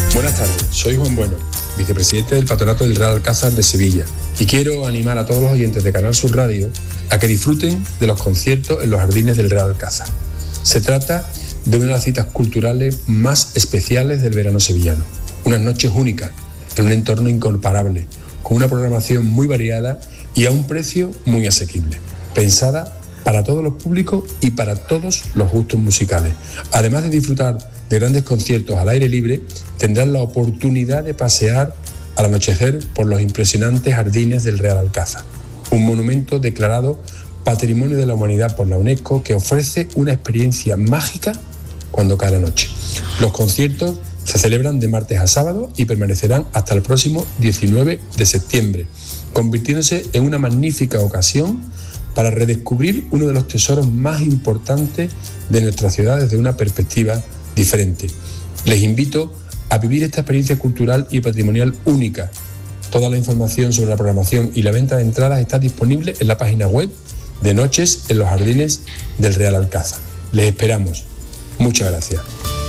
Buenas tardes, soy Juan Bueno, vicepresidente del Patronato del Real Alcázar de Sevilla, y quiero animar a todos los oyentes de Canal Sur Radio a que disfruten de los conciertos en los jardines del Real Alcázar. Se trata de una de las citas culturales más especiales del verano sevillano. Unas noches únicas, en un entorno incomparable, con una programación muy variada y a un precio muy asequible, pensada para todos los públicos y para todos los gustos musicales. Además de disfrutar de grandes conciertos al aire libre, tendrán la oportunidad de pasear al anochecer por los impresionantes jardines del Real Alcázar, un monumento declarado Patrimonio de la Humanidad por la UNESCO que ofrece una experiencia mágica cuando cae la noche. Los conciertos se celebran de martes a sábado y permanecerán hasta el próximo 19 de septiembre, convirtiéndose en una magnífica ocasión para redescubrir uno de los tesoros más importantes de nuestra ciudad desde una perspectiva diferente. Les invito a vivir esta experiencia cultural y patrimonial única. Toda la información sobre la programación y la venta de entradas está disponible en la página web de Noches en los Jardines del Real Alcázar. Les esperamos. Muchas gracias.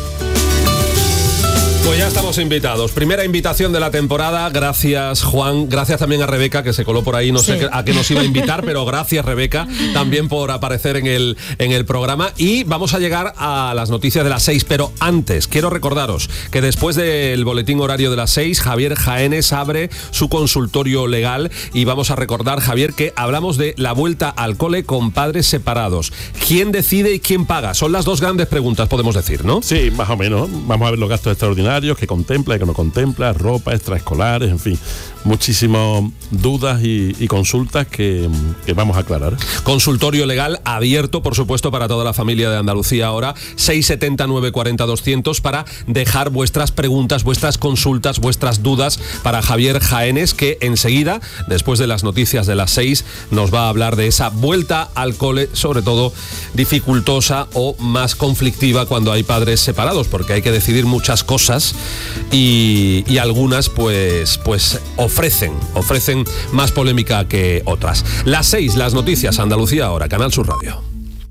Pues ya estamos invitados. Primera invitación de la temporada. Gracias, Juan. Gracias también a Rebeca, que se coló por ahí. No sé a qué nos iba a invitar, pero gracias, Rebeca, también por aparecer en el programa. Y vamos a llegar a las noticias de las 6. Pero antes, quiero recordaros que después del boletín horario de las 6, Javier Jaénes abre su consultorio legal. Y vamos a recordar, Javier, que hablamos de la vuelta al cole con padres separados. ¿Quién decide y quién paga? Son las dos grandes preguntas, podemos decir, ¿no? Sí, más o menos. Vamos a ver los gastos extraordinarios que contempla y que no contempla, ropa, extraescolares, en fin, muchísimas dudas y consultas que vamos a aclarar. Consultorio legal abierto, por supuesto, para toda la familia de Andalucía ahora, 670 940 200 para dejar vuestras preguntas, vuestras consultas, vuestras dudas para Javier Jaénes, que enseguida, después de las noticias de las 6, nos va a hablar de esa vuelta al cole, sobre todo dificultosa o más conflictiva cuando hay padres separados, porque hay que decidir muchas cosas y algunas pues ofrecen más polémica que otras. Las 6, las noticias, Andalucía ahora, Canal Sur Radio.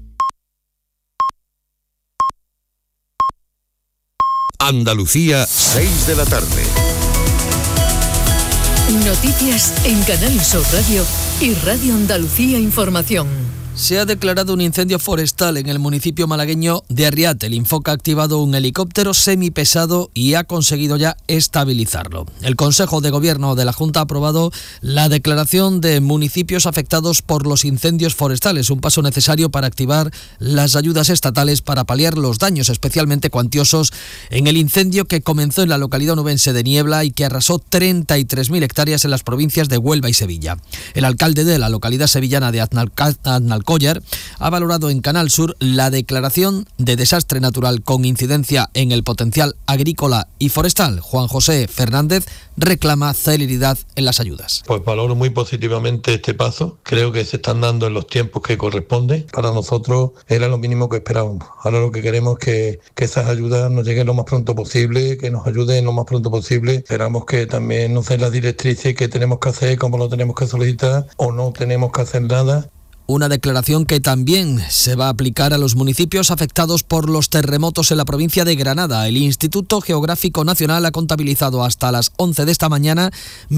Andalucía, 6 de la tarde. Noticias en Canal Sur Radio y Radio Andalucía Información. Se ha declarado un incendio forestal en el municipio malagueño de Arriate. El Infoca ha activado un helicóptero semipesado y ha conseguido ya estabilizarlo. El Consejo de Gobierno de la Junta ha aprobado la declaración de municipios afectados por los incendios forestales, un paso necesario para activar las ayudas estatales para paliar los daños especialmente cuantiosos en el incendio que comenzó en la localidad onubense de Niebla y que arrasó 33.000 hectáreas en las provincias de Huelva y Sevilla. El alcalde de la localidad sevillana de Aznalcóllar ha valorado en Canal Sur la declaración de desastre natural con incidencia en el potencial agrícola y forestal. Juan José Fernández reclama celeridad en las ayudas. Pues valoro muy positivamente este paso. Creo que se están dando en los tiempos que corresponden. Para nosotros era lo mínimo que esperábamos. Ahora lo que queremos es que esas ayudas nos lleguen lo más pronto posible, que nos ayuden lo más pronto posible. Esperamos que también nos den las directrices que tenemos que hacer, cómo lo tenemos que solicitar o no tenemos que hacer nada. Una declaración que también se va a aplicar a los municipios afectados por los terremotos en la provincia de Granada. El Instituto Geográfico Nacional ha contabilizado hasta las 11 de esta mañana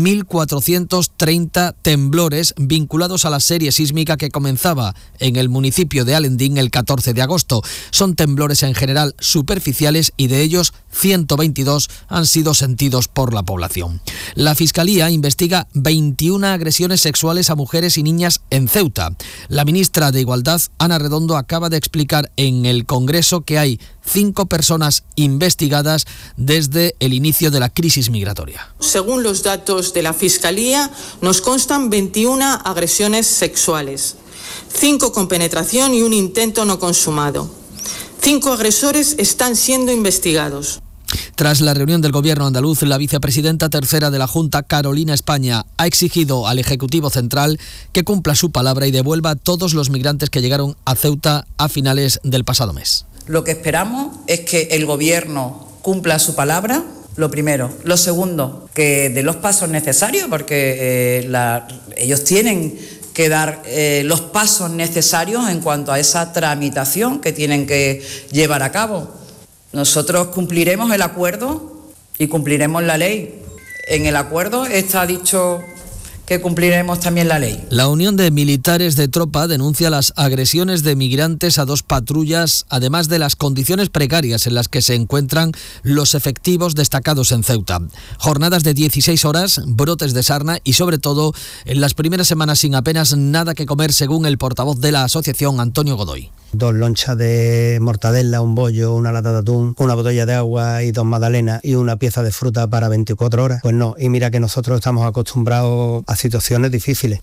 1.430 temblores vinculados a la serie sísmica que comenzaba en el municipio de Alendín el 14 de agosto. Son temblores en general superficiales y de ellos 122 han sido sentidos por la población. La Fiscalía investiga 21 agresiones sexuales a mujeres y niñas en Ceuta. La ministra de Igualdad, Ana Redondo, acaba de explicar en el Congreso que hay 5 personas investigadas desde el inicio de la crisis migratoria. Según los datos de la Fiscalía, nos constan 21 agresiones sexuales, 5 con penetración y un intento no consumado. 5 agresores están siendo investigados. Tras la reunión del Gobierno andaluz, la vicepresidenta tercera de la Junta, Carolina España, ha exigido al Ejecutivo Central que cumpla su palabra y devuelva a todos los migrantes que llegaron a Ceuta a finales del pasado mes. Lo que esperamos es que el Gobierno cumpla su palabra, lo primero. Lo segundo, que dé los pasos necesarios, porque ellos tienen que dar los pasos necesarios en cuanto a esa tramitación que tienen que llevar a cabo. Nosotros cumpliremos el acuerdo y cumpliremos la ley. En el acuerdo está dicho que cumpliremos también la ley. La Unión de Militares de Tropa denuncia las agresiones de migrantes a 2 patrullas, además de las condiciones precarias en las que se encuentran los efectivos destacados en Ceuta. Jornadas de 16 horas, brotes de sarna y, sobre todo, en las primeras semanas sin apenas nada que comer, según el portavoz de la asociación, Antonio Godoy. 2 lonchas de mortadela, un bollo, una lata de atún, una botella de agua y 2 magdalenas y una pieza de fruta para 24 horas. Pues no, y mira que nosotros estamos acostumbrados a situaciones difíciles.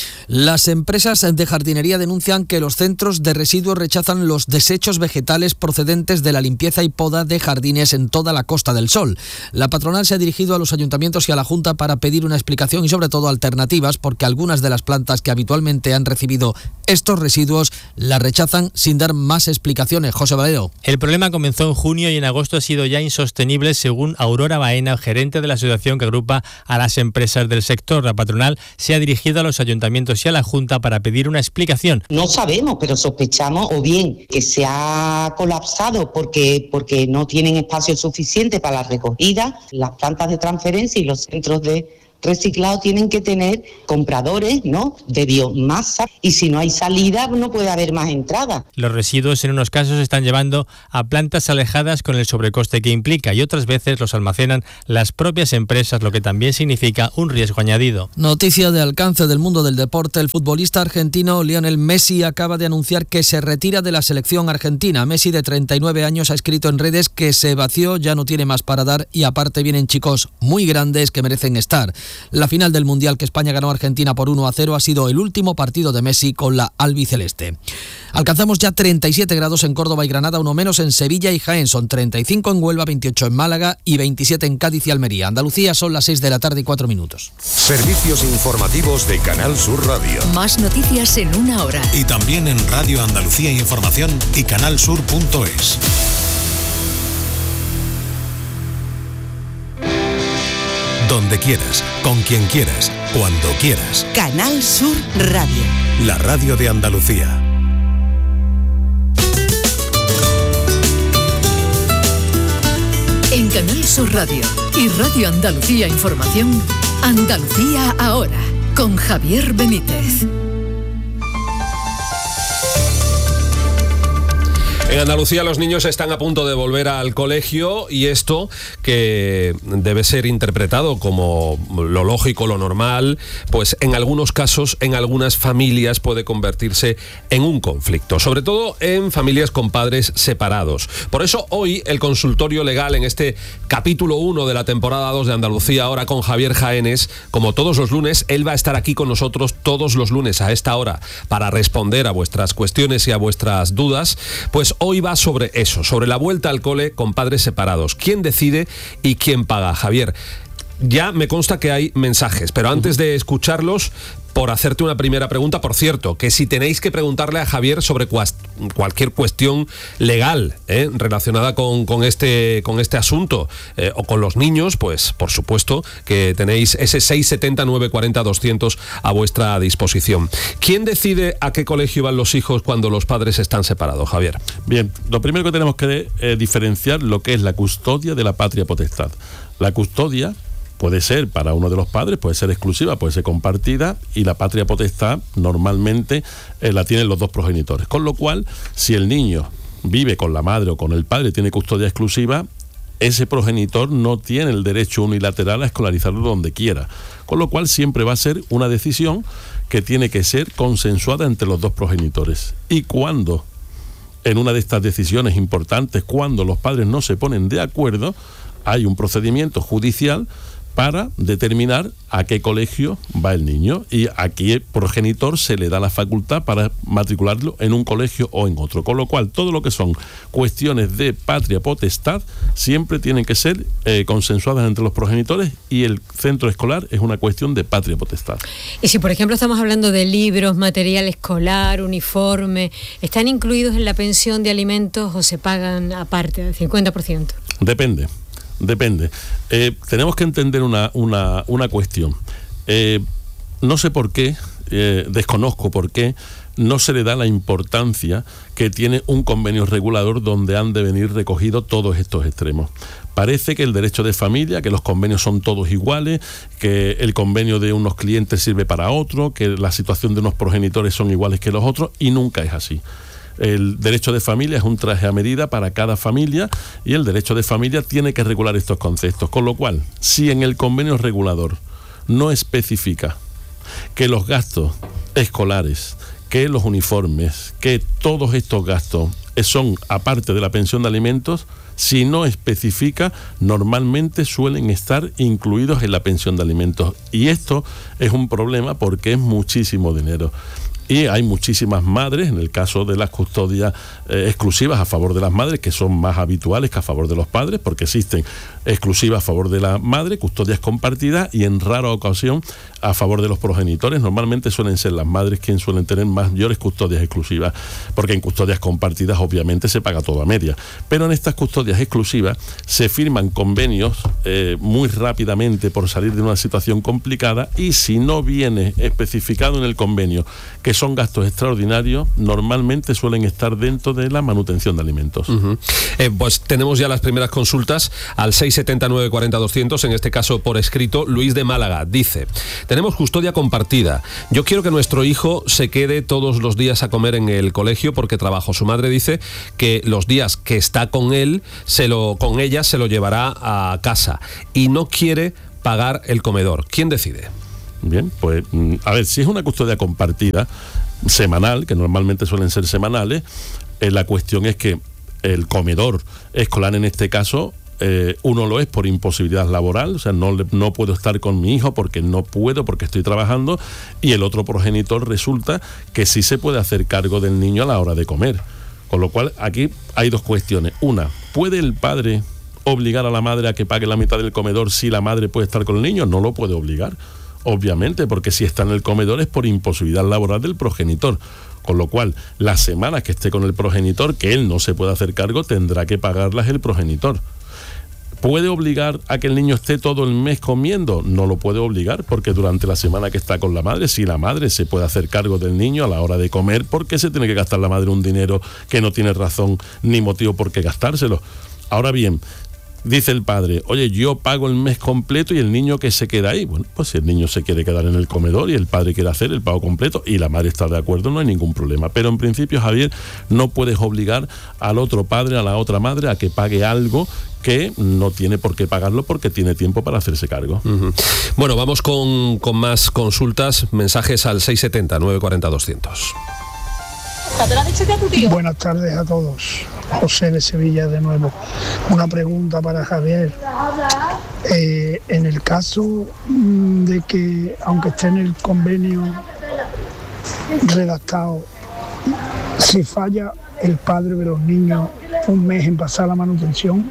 Las empresas de jardinería denuncian que los centros de residuos rechazan los desechos vegetales procedentes de la limpieza y poda de jardines en toda la Costa del Sol. La patronal se ha dirigido a los ayuntamientos y a la Junta para pedir una explicación y, sobre todo, alternativas, porque algunas de las plantas que habitualmente han recibido estos residuos las rechazan sin dar más explicaciones. José Valero. El problema comenzó en junio y en agosto ha sido ya insostenible, según Aurora Baena, gerente de la asociación que agrupa a las empresas del sector. La patronal se ha dirigido a los ayuntamientos y a la Junta para pedir una explicación. No sabemos, pero sospechamos o bien que se ha colapsado porque no tienen espacio suficiente para la recogida. Las plantas de transferencia y los centros de reciclado tienen que tener compradores, ¿no?, de biomasa, y si no hay salida no puede haber más entrada. Los residuos en unos casos se están llevando a plantas alejadas con el sobrecoste que implica, y otras veces los almacenan las propias empresas, lo que también significa un riesgo añadido. Noticia de alcance del mundo del deporte. El futbolista argentino Lionel Messi acaba de anunciar que se retira de la selección argentina. Messi, de 39 años, ha escrito en redes que se vació, ya no tiene más para dar, y aparte vienen chicos muy grandes que merecen estar. La final del Mundial, que España ganó a Argentina por 1-0, ha sido el último partido de Messi con la albiceleste. Alcanzamos ya 37 grados en Córdoba y Granada, 1 menos en Sevilla y Jaén, son 35 en Huelva, 28 en Málaga y 27 en Cádiz y Almería. Andalucía, son las 6 de la tarde y 4 minutos. Servicios informativos de Canal Sur Radio. Más noticias en 1 hora. Y también en Radio Andalucía Información y canalsur.es. Donde quieras, con quien quieras, cuando quieras. Canal Sur Radio. La radio de Andalucía. En Canal Sur Radio y Radio Andalucía Información, Andalucía ahora, con Javier Benítez. En Andalucía los niños están a punto de volver al colegio, y esto, que debe ser interpretado como lo lógico, lo normal, pues en algunos casos, en algunas familias puede convertirse en un conflicto, sobre todo en familias con padres separados. Por eso hoy el consultorio legal, en este capítulo 1 de la temporada 2 de Andalucía ahora, con Javier Jaénes, como todos los lunes, él va a estar aquí con nosotros todos los lunes a esta hora para responder a vuestras cuestiones y a vuestras dudas. Pues hoy va sobre eso, sobre la vuelta al cole con padres separados. ¿Quién decide y quién paga? Javier, ya me consta que hay mensajes, pero antes de escucharlos, por hacerte una primera pregunta, por cierto, que si tenéis que preguntarle a Javier sobre cualquier cuestión legal relacionada con este asunto o con los niños, pues por supuesto que tenéis ese 670 940 200 a vuestra disposición. ¿Quién decide a qué colegio van los hijos cuando los padres están separados, Javier? Bien, lo primero que tenemos que diferenciar lo que es la custodia de la patria potestad. La custodia puede ser para uno de los padres, puede ser exclusiva, puede ser compartida, y la patria potestad normalmente la tienen los dos progenitores. Con lo cual, si el niño vive con la madre o con el padre, tiene custodia exclusiva, ese progenitor no tiene el derecho unilateral a escolarizarlo donde quiera. Con lo cual siempre va a ser una decisión que tiene que ser consensuada entre los dos progenitores. Y cuando, en una de estas decisiones importantes, cuando los padres no se ponen de acuerdo, hay un procedimiento judicial para determinar a qué colegio va el niño, y aquí el progenitor se le da la facultad para matricularlo en un colegio o en otro, con lo cual todo lo que son cuestiones de patria potestad siempre tienen que ser consensuadas entre los progenitores, y el centro escolar es una cuestión de patria potestad. Y si por ejemplo estamos hablando de libros, material escolar, uniforme, ¿están incluidos en la pensión de alimentos o se pagan aparte, del 50%? Depende. Tenemos que entender una cuestión. No sé por qué desconozco por qué no se le da la importancia que tiene un convenio regulador donde han de venir recogidos todos estos extremos. Parece que el derecho de familia, que los convenios son todos iguales, que el convenio de unos clientes sirve para otro, que la situación de unos progenitores son iguales que los otros, y nunca es así. El derecho de familia es un traje a medida para cada familia y el derecho de familia tiene que regular estos conceptos. Con lo cual, si en el convenio regulador no especifica que los gastos escolares, que los uniformes, que todos estos gastos son aparte de la pensión de alimentos, si no especifica, normalmente suelen estar incluidos en la pensión de alimentos. Y esto es un problema porque es muchísimo dinero. Y hay muchísimas madres, en el caso de las custodias exclusivas a favor de las madres, que son más habituales que a favor de los padres, porque existen exclusivas a favor de la madre, custodias compartidas, y en rara ocasión a favor de los progenitores. Normalmente suelen ser las madres quienes suelen tener mayores custodias exclusivas, porque en custodias compartidas obviamente se paga todo a media. Pero en estas custodias exclusivas se firman convenios muy rápidamente por salir de una situación complicada, y si no viene especificado en el convenio que son gastos extraordinarios, normalmente suelen estar dentro de la manutención de alimentos. Pues tenemos ya las primeras consultas al 679-40-200, en este caso por escrito. Luis de Málaga dice: tenemos custodia compartida. Yo quiero que nuestro hijo se quede todos los días a comer en el colegio porque trabajo. Su madre dice que los días que está con él, con ella se lo llevará a casa y no quiere pagar el comedor. ¿Quién decide? Bien, pues a ver, si es una custodia compartida semanal, que normalmente suelen ser semanales, la cuestión es que el comedor escolar en este caso, uno lo es por imposibilidad laboral, o sea, no puedo estar con mi hijo porque no puedo, porque estoy trabajando, y el otro progenitor resulta que sí se puede hacer cargo del niño a la hora de comer. Con lo cual, aquí hay dos cuestiones. Una, ¿puede el padre obligar a la madre a que pague la mitad del comedor si la madre puede estar con el niño? No lo puede obligar, obviamente, porque si está en el comedor es por imposibilidad laboral del progenitor. Con lo cual, las semanas que esté con el progenitor, que él no se puede hacer cargo, tendrá que pagarlas el progenitor. ¿Puede obligar a que el niño esté todo el mes comiendo? No lo puede obligar, porque durante la semana que está con la madre, si la madre se puede hacer cargo del niño a la hora de comer, ¿por qué se tiene que gastar la madre un dinero que no tiene razón ni motivo por qué gastárselo? Ahora bien, dice el padre: oye, yo pago el mes completo y el niño que se queda ahí. Bueno, pues si el niño se quiere quedar en el comedor y el padre quiere hacer el pago completo y la madre está de acuerdo, no hay ningún problema. Pero en principio, Javier, no puedes obligar al otro padre, a la otra madre, a que pague algo que no tiene por qué pagarlo porque tiene tiempo para hacerse cargo. Bueno, vamos con más consultas, mensajes al 670-940-200. Buenas tardes a todos. José de Sevilla de nuevo. Una pregunta para Javier. En el caso de que, aunque esté en el convenio redactado, si falla el padre de los niños un mes en pasar la manutención,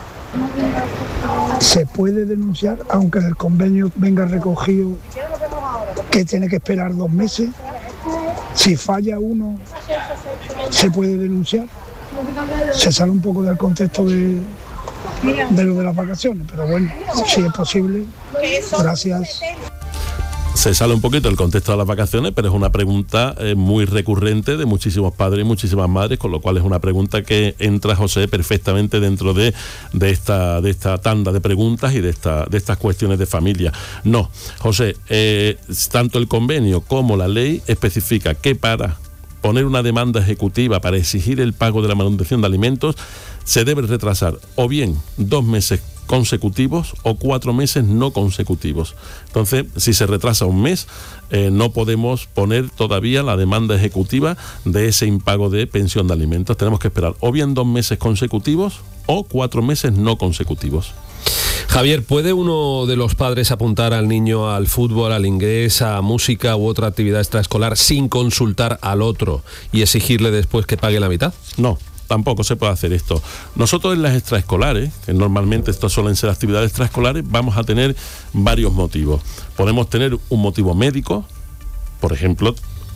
¿se puede denunciar aunque en el convenio venga recogido que tiene que esperar 2 meses? Si falla uno, ¿se puede denunciar? Se sale un poco del contexto de lo de las vacaciones, pero bueno, si es posible, gracias. Se sale un poquito del contexto de las vacaciones, pero es una pregunta muy recurrente de muchísimos padres y muchísimas madres, con lo cual es una pregunta que entra, José, perfectamente dentro de esta tanda de preguntas y de estas cuestiones de familia. No, José, tanto el convenio como la ley especifica que para poner una demanda ejecutiva para exigir el pago de la manutención de alimentos se debe retrasar o bien 2 meses consecutivos o 4 meses no consecutivos. Entonces, si se retrasa un mes, no podemos poner todavía la demanda ejecutiva de ese impago de pensión de alimentos. Tenemos que esperar o bien 2 meses consecutivos o 4 meses no consecutivos. Javier, ¿puede uno de los padres apuntar al niño al fútbol, al inglés, a música u otra actividad extraescolar sin consultar al otro y exigirle después que pague la mitad? No. Tampoco se puede hacer esto. Nosotros en las extraescolares, que normalmente estas suelen ser actividades extraescolares, vamos a tener varios motivos. Podemos tener un motivo médico, por ejemplo,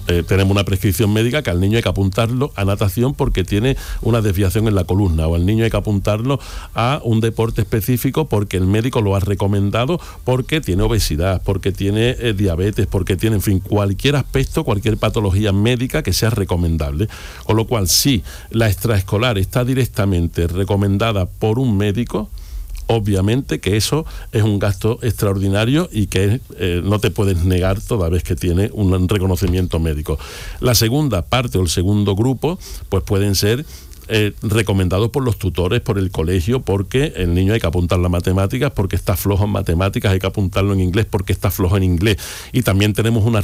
tenemos una prescripción médica que al niño hay que apuntarlo a natación porque tiene una desviación en la columna, o al niño hay que apuntarlo a un deporte específico porque el médico lo ha recomendado, porque tiene obesidad, porque tiene diabetes, porque tiene, en fin, cualquier aspecto, cualquier patología médica que sea recomendable. Con lo cual, si la extraescolar está directamente recomendada por un médico, obviamente que eso es un gasto extraordinario y que no te puedes negar toda vez que tiene un reconocimiento médico. La segunda parte o el segundo grupo pues pueden ser recomendados por los tutores, por el colegio, porque el niño hay que apuntarlo a matemáticas porque está flojo en matemáticas, hay que apuntarlo en inglés porque está flojo en inglés. Y también tenemos una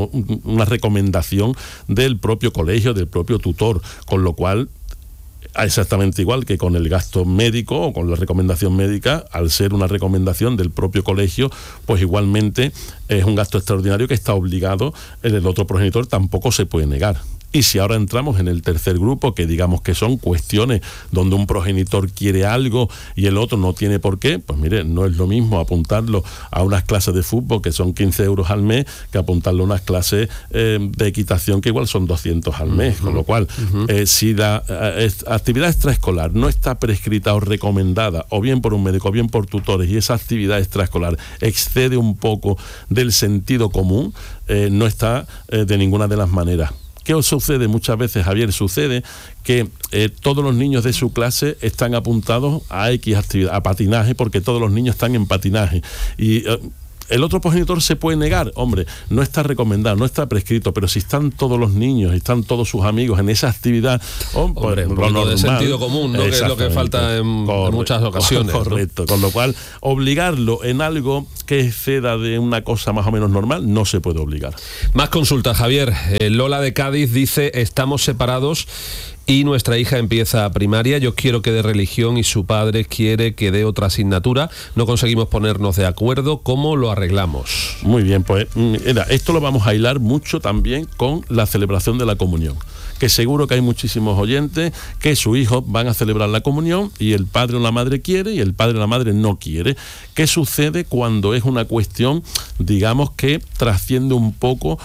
recomendación del propio colegio, del propio tutor, con lo cual exactamente igual que con el gasto médico o con la recomendación médica, al ser una recomendación del propio colegio, pues igualmente es un gasto extraordinario que está obligado, el otro progenitor tampoco se puede negar. Y si ahora entramos en el tercer grupo, que digamos que son cuestiones donde un progenitor quiere algo y el otro no tiene por qué, pues mire, no es lo mismo apuntarlo a unas clases de fútbol que son 15 euros al mes que apuntarlo a unas clases de equitación que igual son 200 al mes. Con lo cual, si la actividad extraescolar no está prescrita o recomendada, o bien por un médico o bien por tutores, y esa actividad extraescolar excede un poco del sentido común, no está de ninguna de las maneras. ¿Qué os sucede muchas veces, Javier? Sucede que todos los niños de su clase están apuntados a X actividad, a patinaje, porque todos los niños están en patinaje. Y el otro progenitor se puede negar, hombre, no está recomendado, no está prescrito, pero si están todos los niños, están todos sus amigos en esa actividad, hombre, un poco de sentido común, ¿no? Que es lo que falta en muchas ocasiones. Correcto, ¿no? Con lo cual, obligarlo en algo que exceda de una cosa más o menos normal, no se puede obligar. Más consultas, Javier. Lola de Cádiz dice, estamos separados y nuestra hija empieza primaria, yo quiero que dé religión y su padre quiere que dé otra asignatura, no conseguimos ponernos de acuerdo, ¿cómo lo arreglamos? Muy bien, pues mira, esto lo vamos a hilar mucho también con la celebración de la comunión, que seguro que hay muchísimos oyentes que sus hijos van a celebrar la comunión y el padre o la madre quiere y el padre o la madre no quiere. ¿Qué sucede cuando es una cuestión, digamos, que trasciende un poco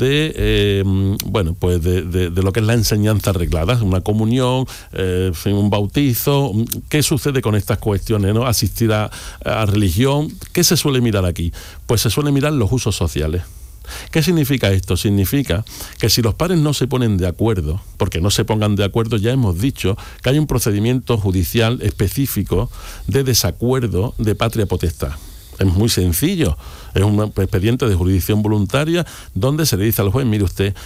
de, pues de lo que es la enseñanza arreglada, una comunión, un bautizo? ¿Qué sucede con estas cuestiones, ¿no? Asistir a religión, ¿qué se suele mirar aquí? Pues se suele mirar los usos sociales. ¿Qué significa esto? Significa que si los padres no se ponen de acuerdo, porque no se pongan de acuerdo, ya hemos dicho que hay un procedimiento judicial específico de desacuerdo de patria potestad. Es muy sencillo, es un expediente de jurisdicción voluntaria donde se le dice al juez, mire usted,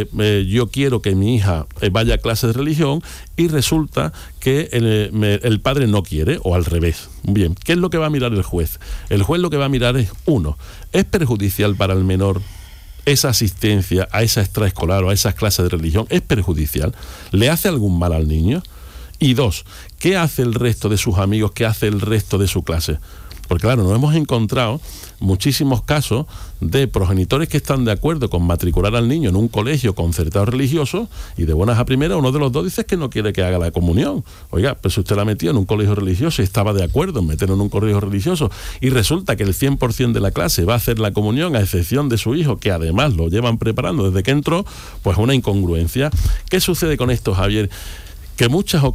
yo quiero que mi hija vaya a clases de religión y resulta que el padre no quiere, o al revés. Bien, ¿qué es lo que va a mirar el juez? El juez lo que va a mirar es, uno, ¿es perjudicial para el menor esa asistencia a esa extraescolar o a esas clases de religión? ¿Es perjudicial? ¿Le hace algún mal al niño? Y dos, ¿qué hace el resto de sus amigos? ¿Qué hace el resto de su clase? Porque claro, nos hemos encontrado muchísimos casos de progenitores que están de acuerdo con matricular al niño en un colegio concertado religioso y de buenas a primeras uno de los dos dice que no quiere que haga la comunión. Oiga, pues usted la ha metido en un colegio religioso y estaba de acuerdo en meterlo en un colegio religioso y resulta que el 100% de la clase va a hacer la comunión a excepción de su hijo, que además lo llevan preparando desde que entró, pues una incongruencia. ¿Qué sucede con esto, Javier? Que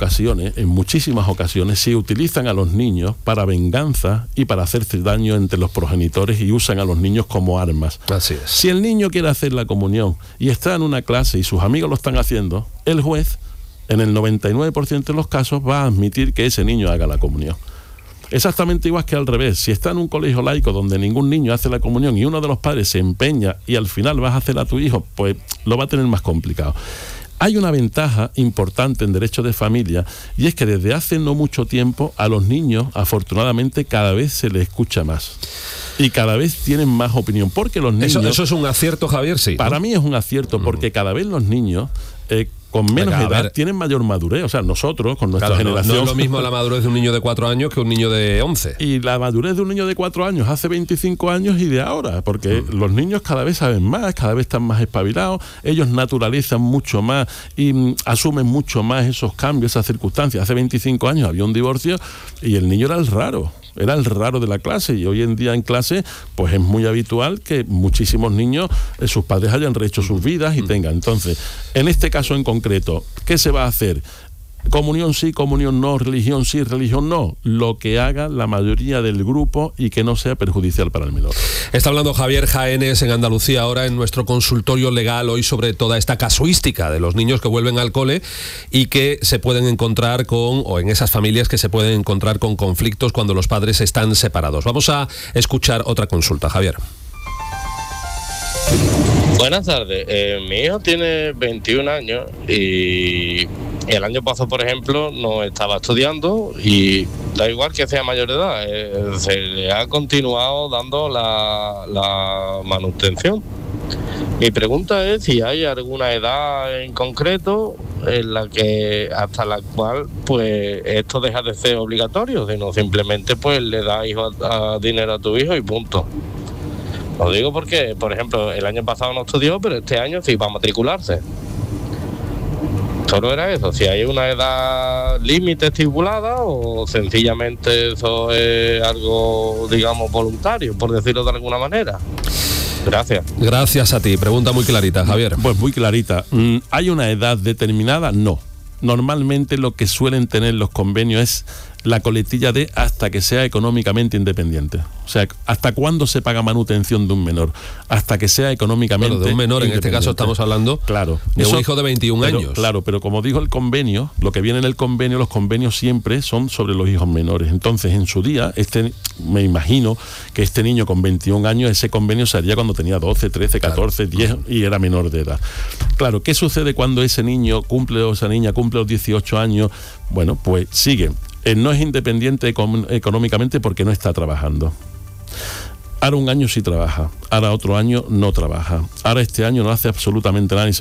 en muchísimas ocasiones, se utilizan a los niños para venganza y para hacerse daño entre los progenitores y usan a los niños como armas. Así es. Si el niño quiere hacer la comunión y está en una clase y sus amigos lo están haciendo, el juez, en el 99% de los casos, va a admitir que ese niño haga la comunión. Exactamente igual que al revés, si está en un colegio laico donde ningún niño hace la comunión y uno de los padres se empeña y al final vas a hacer a tu hijo, pues lo va a tener más complicado. Hay una ventaja importante en derecho de familia y es que desde hace no mucho tiempo a los niños, afortunadamente, cada vez se les escucha más y cada vez tienen más opinión, porque los niños... ¿Eso es un acierto, Javier? Sí, ¿no? Para mí es un acierto porque cada vez los niños... con menos edad tienen mayor madurez, o sea, nosotros con nuestra generación... No es lo mismo la madurez de un niño de 4 años que un niño de 11. Y la madurez de un niño de 4 años hace 25 años y de ahora, porque los niños cada vez saben más, cada vez están más espabilados, ellos naturalizan mucho más y asumen mucho más esos cambios, esas circunstancias. Hace 25 años había un divorcio y el niño era el raro. era el raro de la clase, y hoy en día en clase pues es muy habitual que muchísimos niños, sus padres hayan rehecho sus vidas y tengan. Entonces, en este caso en concreto, ¿qué se va a hacer? Comunión sí, comunión no, religión sí, religión no. Lo que haga la mayoría del grupo y que no sea perjudicial para el menor. Está hablando Javier Jaénes en Andalucía ahora en nuestro consultorio legal hoy sobre toda esta casuística de los niños que vuelven al cole y que se pueden encontrar o en esas familias que se pueden encontrar con conflictos cuando los padres están separados. Vamos a escuchar otra consulta, Javier. Buenas tardes, mi hijo tiene 21 años y el año pasado, por ejemplo, no estaba estudiando y da igual que sea mayor de edad, se le ha continuado dando la manutención. Mi pregunta es si hay alguna edad en concreto en la que hasta la cual pues esto deja de ser obligatorio, sino simplemente pues le das dinero a tu hijo y punto. Lo digo porque, por ejemplo, el año pasado no estudió, pero este año sí va a matricularse. Solo era eso, si hay una edad límite estipulada o sencillamente eso es algo, digamos, voluntario, por decirlo de alguna manera. Gracias. Gracias a ti. Pregunta muy clarita, Javier. Pues muy clarita. ¿Hay una edad determinada? No. Normalmente lo que suelen tener los convenios es la coletilla de hasta que sea económicamente independiente. O sea, ¿hasta cuándo se paga manutención de un menor? Hasta que sea económicamente de un menor, en este caso estamos hablando de un hijo de 21 años. Claro, pero como dijo el convenio, lo que viene en el convenio, los convenios siempre son sobre los hijos menores. Entonces, en su día, me imagino que este niño con 21 años, ese convenio se haría cuando tenía 12, 13, 14, 10 y era menor de edad. Claro, ¿qué sucede cuando ese niño cumple o esa niña cumple los 18 años? Bueno, pues sigue. No es independiente económicamente porque no está trabajando. Ahora un año sí trabaja, ahora otro año no trabaja, ahora este año no hace absolutamente nada.